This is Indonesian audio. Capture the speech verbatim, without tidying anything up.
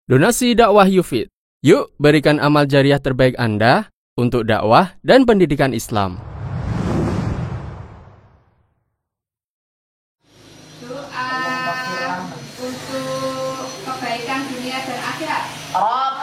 Donasi dakwah Yufid. Yuk berikan amal jariah terbaik Anda untuk dakwah dan pendidikan Islam. Doa untuk kebaikan dunia dan akhirat.